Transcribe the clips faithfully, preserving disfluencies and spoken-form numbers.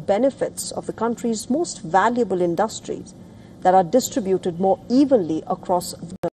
benefits of the country's most valuable industries that are distributed more evenly across the world.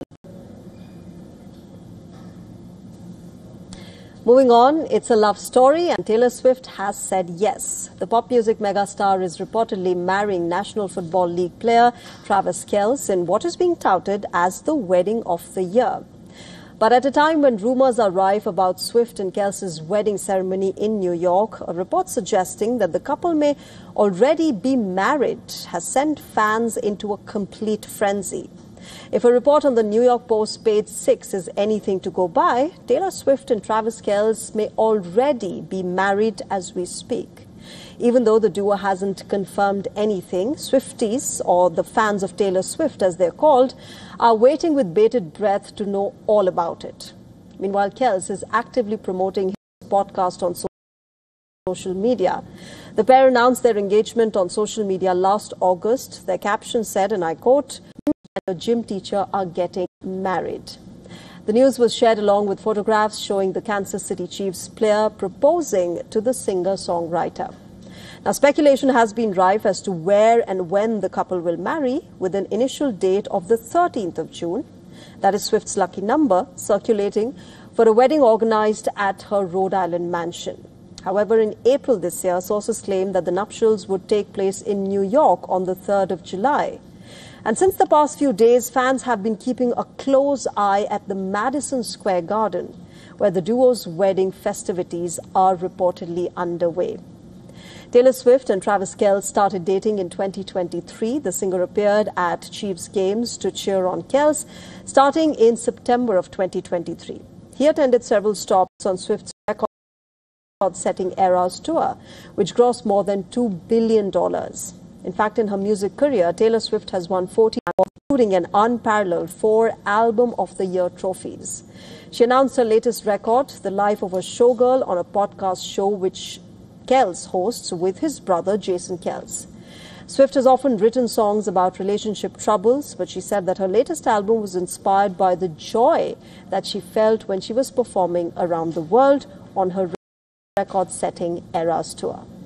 Moving on, it's a love story and Taylor Swift has said yes. The pop music megastar is reportedly marrying National Football League player Travis Kelce in what is being touted as the wedding of the year. But at a time when rumors are rife about Swift and Kelce's wedding ceremony in New York, a report suggesting that the couple may already be married has sent fans into a complete frenzy. If a report on the New York Post page six is anything to go by, Taylor Swift and Travis Kelce may already be married as we speak. Even though the duo hasn't confirmed anything, Swifties, or the fans of Taylor Swift as they're called, are waiting with bated breath to know all about it. Meanwhile, Kelce is actively promoting his podcast on social media. The pair announced their engagement on social media last August. Their caption said, and I quote, "A gym teacher are getting married." The news was shared along with photographs showing the Kansas City Chiefs player proposing to the singer-songwriter. Now, speculation has been rife as to where and when the couple will marry, with an initial date of the thirteenth of June. That is Swift's lucky number, circulating for a wedding organized at her Rhode Island mansion. However, in April this year, sources claimed that the nuptials would take place in New York on the third of July. And since the past few days, fans have been keeping a close eye at the Madison Square Garden, where the duo's wedding festivities are reportedly underway. Taylor Swift and Travis Kelce started dating in twenty twenty-three. The singer appeared at Chiefs games to cheer on Kelce, starting in September of twenty twenty-three. He attended several stops on Swift's record-setting Eras tour, which grossed more than two billion dollars. In fact, in her music career, Taylor Swift has won forty, including an unparalleled four Album of the Year trophies. She announced her latest record, The Life of a Showgirl, on a podcast show which Kelce hosts with his brother Jason Kelce. Swift has often written songs about relationship troubles, but she said that her latest album was inspired by the joy that she felt when she was performing around the world on her record-setting Eras tour.